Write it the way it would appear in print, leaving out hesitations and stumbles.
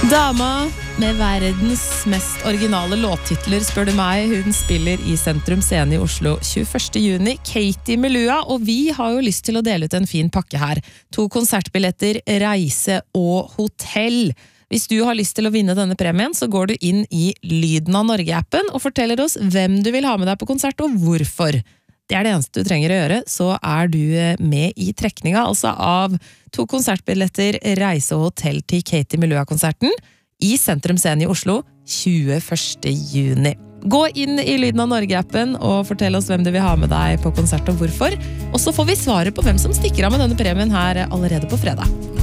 Dama med verdens mest originale låttitler, spør du meg. Hun spiller i Sentrum Scene i Oslo 21. juni. Katie Melua, og vi har jo lyst til å dele ut en fin pakke her. 2 konsertbilletter, reise og hotell. Hvis du har lyst til å vinne denne premien, så går du inn i Lyden av Norge-appen og forteller oss hvem du vil ha med deg på konsert og hvorfor. Det er det eneste du trenger å gjøre, så er du med i trekninga, altså av 2 konsertbilletter, reise og hotell til Katie Melua-konserten i Sentrum Scene i Oslo 21. juni. Gå inn i Lyden av Norge-appen og fortell oss hvem du vil ha med deg på konsert og hvorfor. Og så får vi svaret på hvem som stikker av med denne premien her allerede på fredag.